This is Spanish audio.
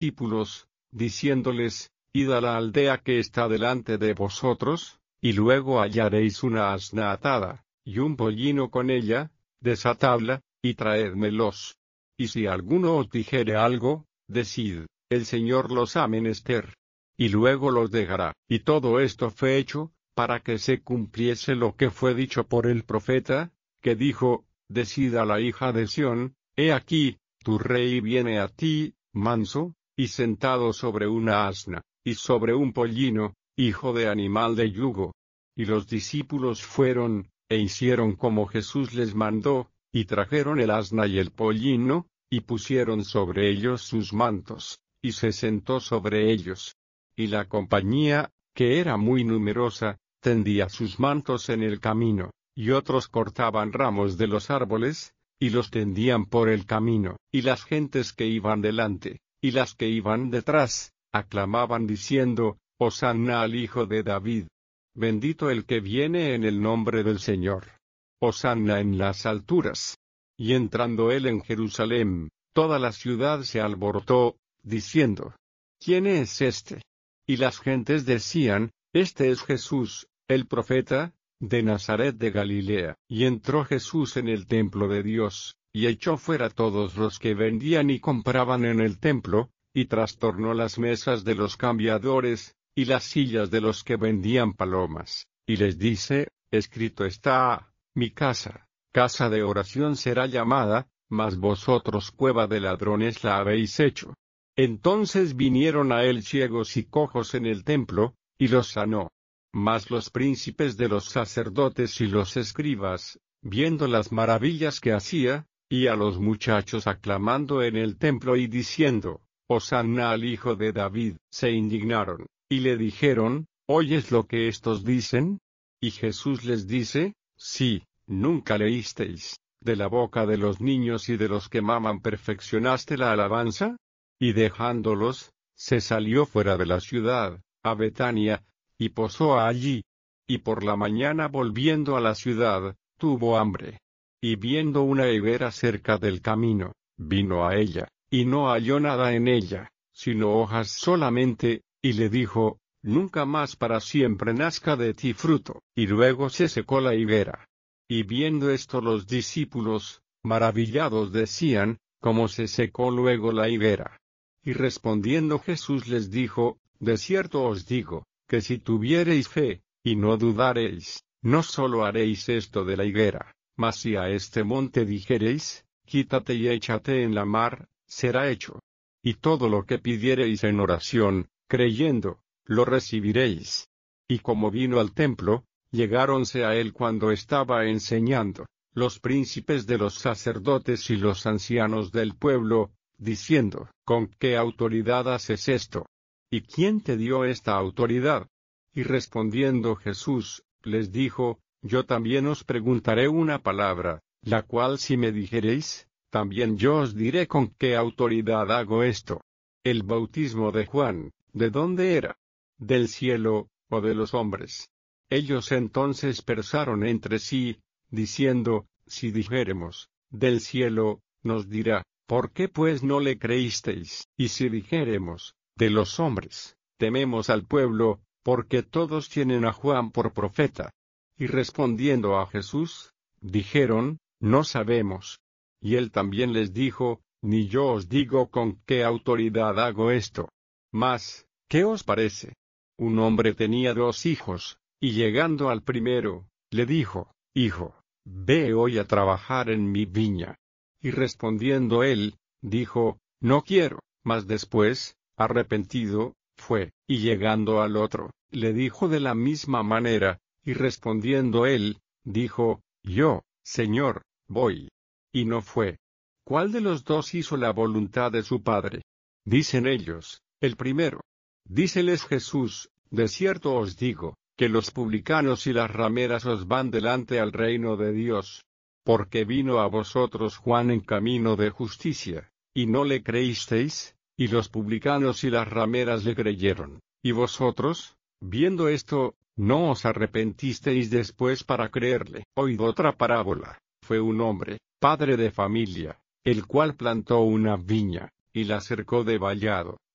discípulos, diciéndoles, id a la aldea que está delante de vosotros, y luego hallaréis una asna atada, y un pollino con ella, desatadla, y traédmelos. Y si alguno os dijere algo, decid, el Señor los ha menester. Y luego los dejará. Y todo esto fue hecho, para que se cumpliese lo que fue dicho por el profeta, que dijo, decid a la hija de Sión, he aquí, tu rey viene a ti, manso, y sentado sobre una asna, y sobre un pollino, hijo de animal de yugo. Y los discípulos fueron, e hicieron como Jesús les mandó, y trajeron el asna y el pollino, y pusieron sobre ellos sus mantos, y se sentó sobre ellos. Y la compañía, que era muy numerosa, tendía sus mantos en el camino, y otros cortaban ramos de los árboles, y los tendían por el camino. Y las gentes que iban delante, y las que iban detrás, aclamaban diciendo, Hosanna al Hijo de David. Bendito el que viene en el nombre del Señor. Hosanna en las alturas. Y entrando él en Jerusalén, toda la ciudad se alborotó, diciendo, ¿quién es este? Y las gentes decían, este es Jesús, el profeta, de Nazaret de Galilea. Y entró Jesús en el templo de Dios, y echó fuera todos los que vendían y compraban en el templo, y trastornó las mesas de los cambiadores, y las sillas de los que vendían palomas, y les dice, escrito está, mi casa, casa de oración será llamada, mas vosotros cueva de ladrones la habéis hecho. Entonces vinieron a él ciegos y cojos en el templo, y los sanó. Mas los príncipes de los sacerdotes y los escribas, viendo las maravillas que hacía, y a los muchachos aclamando en el templo y diciendo, Hosanna al Hijo de David, se indignaron, y le dijeron, ¿oyes lo que estos dicen? Y Jesús les dice, sí, nunca leísteis, de la boca de los niños y de los que maman perfeccionaste la alabanza. Y dejándolos, se salió fuera de la ciudad, a Betania, y posó allí. Y por la mañana volviendo a la ciudad, tuvo hambre. Y viendo una higuera cerca del camino, vino a ella, y no halló nada en ella, sino hojas solamente, y le dijo, nunca más para siempre nazca de ti fruto. Y luego se secó la higuera. Y viendo esto los discípulos, maravillados decían, ¿cómo se secó luego la higuera? Y respondiendo Jesús les dijo, de cierto os digo, que si tuviereis fe, y no dudareis, no sólo haréis esto de la higuera, mas si a este monte dijereis, quítate y échate en la mar, será hecho. Y todo lo que pidiereis en oración, creyendo, lo recibiréis. Y como vino al templo, llegáronse a él cuando estaba enseñando, los príncipes de los sacerdotes y los ancianos del pueblo, diciendo, ¿con qué autoridad haces esto? ¿Y quién te dio esta autoridad? Y respondiendo Jesús, les dijo, yo también os preguntaré una palabra, la cual si me dijereis, también yo os diré con qué autoridad hago esto. El bautismo de Juan, ¿de dónde era? ¿Del cielo, o de los hombres? Ellos entonces pensaron entre sí, diciendo, si dijéremos, del cielo, nos dirá, ¿por qué pues no le creísteis? Y si dijéremos, de los hombres, tememos al pueblo, porque todos tienen a Juan por profeta. Y respondiendo a Jesús, dijeron, no sabemos. Y él también les dijo, ni yo os digo con qué autoridad hago esto. Mas, ¿qué os parece? Un hombre tenía 2 hijos, y llegando al primero, le dijo, Hijo, ve hoy a trabajar en mi viña. Y respondiendo él, dijo, no quiero. Mas después, arrepentido, fue, y llegando al otro, le dijo de la misma manera, y respondiendo él, dijo, yo, Señor, voy. Y no fue. ¿Cuál de los 2 hizo la voluntad de su padre? Dicen ellos, el primero. Díceles Jesús, de cierto os digo, que los publicanos y las rameras os van delante al reino de Dios. Porque vino a vosotros Juan en camino de justicia, y no le creísteis, y los publicanos y las rameras le creyeron. Y vosotros, viendo esto, no os arrepentisteis después para creerle. Oíd otra parábola. Fue un hombre, padre de familia, el cual plantó una viña, y la cercó de vallado,